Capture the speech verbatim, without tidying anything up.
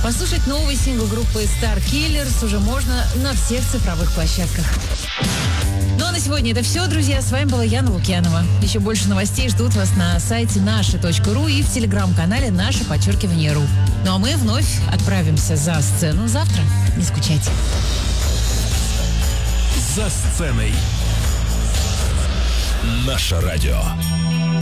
Послушать новый сингл группы Star Killers уже можно на всех цифровых площадках. Ну а на сегодня это все, друзья. С вами была Яна Лукьянова. Еще больше новостей ждут вас на сайте наши точка ру и в телеграм-канале наше подчеркивание ру. Ну а мы вновь отправимся за сцену завтра. Не скучайте. За сценой. Наше радио.